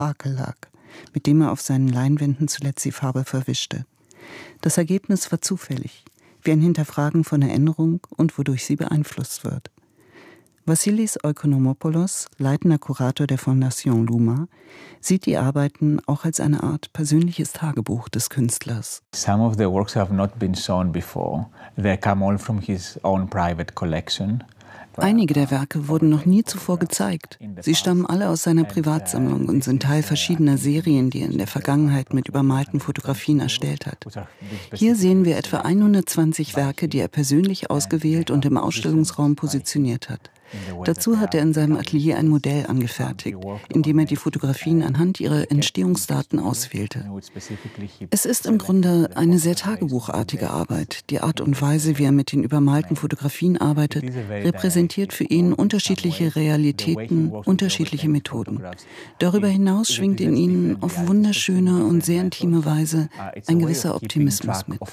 Makel lag, mit dem er auf seinen Leinwänden zuletzt die Farbe verwischte. Das Ergebnis war zufällig, wie ein Hinterfragen von Erinnerung und wodurch sie beeinflusst wird. Vassilis Oikonomopoulos, leitender Kurator der Fondation Luma, sieht die Arbeiten auch als eine Art persönliches Tagebuch des Künstlers. Some of the works have not been shown before. They come all from his own private collection. Einige der Werke wurden noch nie zuvor gezeigt. Sie stammen alle aus seiner Privatsammlung und sind Teil verschiedener Serien, die er in der Vergangenheit mit übermalten Fotografien erstellt hat. Hier sehen wir etwa 120 Werke, die er persönlich ausgewählt und im Ausstellungsraum positioniert hat. Dazu hat er in seinem Atelier ein Modell angefertigt, in dem er die Fotografien anhand ihrer Entstehungsdaten auswählte. Es ist im Grunde eine sehr tagebuchartige Arbeit. Die Art und Weise, wie er mit den übermalten Fotografien arbeitet, repräsentiert für ihn unterschiedliche Realitäten, unterschiedliche Methoden. Darüber hinaus schwingt in ihnen auf wunderschöne und sehr intime Weise ein gewisser Optimismus mit.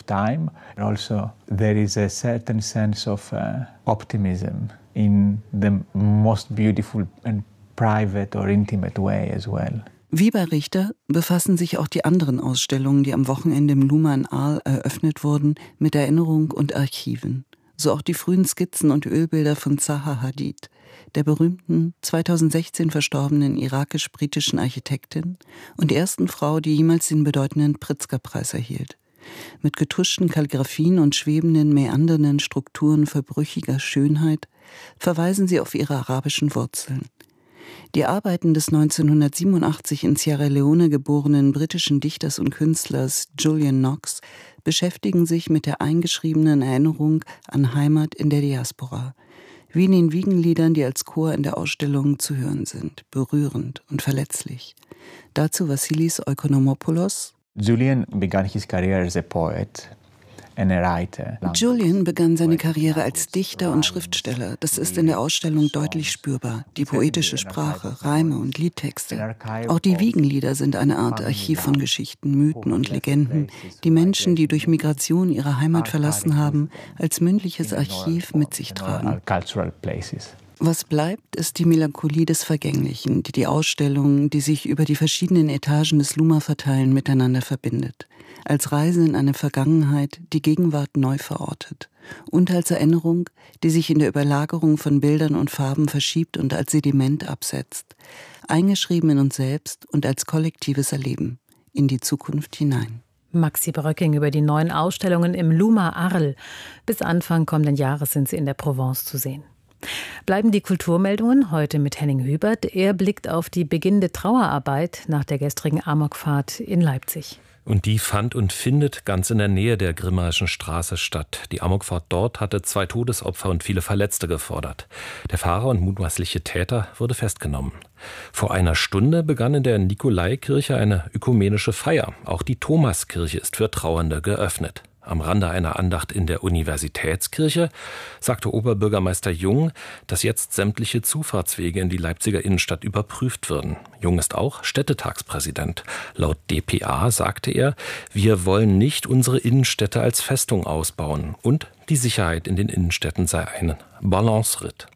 In the most beautiful and private or intimate way as well. Wie bei Richter befassen sich auch die anderen Ausstellungen, die am Wochenende im Luma in Arles eröffnet wurden, mit Erinnerung und Archiven. So auch die frühen Skizzen und Ölbilder von Zaha Hadid, der berühmten 2016 verstorbenen irakisch-britischen Architektin und ersten Frau, die jemals den bedeutenden Pritzker-Preis erhielt. Mit getuschten Kalligraphien und schwebenden, mäandernden Strukturen verbrüchiger Schönheit verweisen sie auf ihre arabischen Wurzeln. Die Arbeiten des 1987 in Sierra Leone geborenen britischen Dichters und Künstlers Julian Knox beschäftigen sich mit der eingeschriebenen Erinnerung an Heimat in der Diaspora, wie in den Wiegenliedern, die als Chor in der Ausstellung zu hören sind, berührend und verletzlich. Dazu Vassilis Oikonomopoulos. Julian began his career as a poet and a writer. Julian begann seine Karriere als Dichter und Schriftsteller. Das ist in der Ausstellung deutlich spürbar. Die poetische Sprache, Reime und Liedtexte. Auch die Wiegenlieder sind eine Art Archiv von Geschichten, Mythen und Legenden, die Menschen, die durch Migration ihre Heimat verlassen haben, als mündliches Archiv mit sich tragen. Was bleibt, ist die Melancholie des Vergänglichen, die Ausstellungen, die sich über die verschiedenen Etagen des Luma verteilen, miteinander verbindet. Als Reise in eine Vergangenheit, die Gegenwart neu verortet. Und als Erinnerung, die sich in der Überlagerung von Bildern und Farben verschiebt und als Sediment absetzt. Eingeschrieben in uns selbst und als kollektives Erleben. In die Zukunft hinein. Maxi Bröcking über die neuen Ausstellungen im Luma Arles. Bis Anfang kommenden Jahres sind sie in der Provence zu sehen. Bleiben die Kulturmeldungen heute mit Henning Hubert. Er blickt auf die beginnende Trauerarbeit nach der gestrigen Amokfahrt in Leipzig. Und die fand und findet ganz in der Nähe der Grimmaischen Straße statt. Die Amokfahrt dort hatte 2 Todesopfer und viele Verletzte gefordert. Der Fahrer und mutmaßliche Täter wurde festgenommen. Vor einer Stunde begann in der Nikolaikirche eine ökumenische Feier. Auch die Thomaskirche ist für Trauernde geöffnet. Am Rande einer Andacht in der Universitätskirche sagte Oberbürgermeister Jung, dass jetzt sämtliche Zufahrtswege in die Leipziger Innenstadt überprüft würden. Jung ist auch Städtetagspräsident. Laut dpa sagte er, wir wollen nicht unsere Innenstädte als Festung ausbauen und die Sicherheit in den Innenstädten sei ein Balanceritt.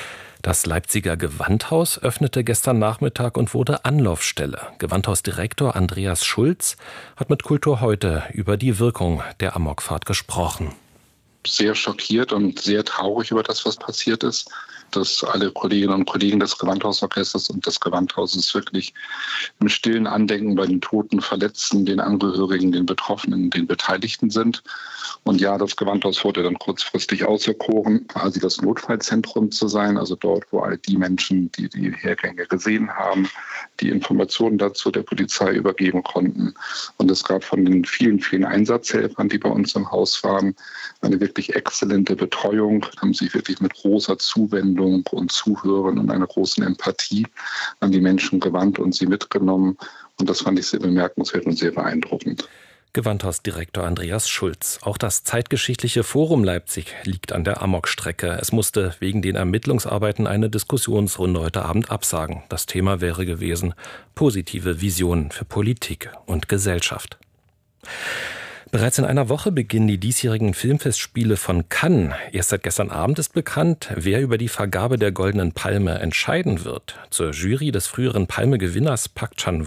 Das Leipziger Gewandhaus öffnete gestern Nachmittag und wurde Anlaufstelle. Gewandhausdirektor Andreas Schulz hat mit Kultur heute über die Wirkung der Amokfahrt gesprochen. Sehr schockiert und sehr traurig über das, was passiert ist. Dass alle Kolleginnen und Kollegen des Gewandhausorchesters und des Gewandhauses wirklich im stillen Andenken bei den Toten, Verletzten, den Angehörigen, den Betroffenen, den Beteiligten sind. Und ja, das Gewandhaus wurde dann kurzfristig auserkoren, quasi das Notfallzentrum zu sein, also dort, wo all die Menschen, die die Hergänge gesehen haben, die Informationen dazu der Polizei übergeben konnten. Und es gab von den vielen, vielen Einsatzhelfern, die bei uns im Haus waren, eine wirklich exzellente Betreuung, haben sich wirklich mit großer Zuwendung und Zuhören und einer großen Empathie an die Menschen gewandt und sie mitgenommen. Und das fand ich sehr bemerkenswert und sehr beeindruckend. Gewandhausdirektor Andreas Schulz. Auch das Zeitgeschichtliche Forum Leipzig liegt an der Amokstrecke. Es musste wegen den Ermittlungsarbeiten eine Diskussionsrunde heute Abend absagen. Das Thema wäre gewesen: positive Visionen für Politik und Gesellschaft. Bereits in einer Woche beginnen die diesjährigen Filmfestspiele von Cannes. Erst seit gestern Abend ist bekannt, wer über die Vergabe der Goldenen Palme entscheiden wird. Zur Jury des früheren Palme-Gewinners Park Chan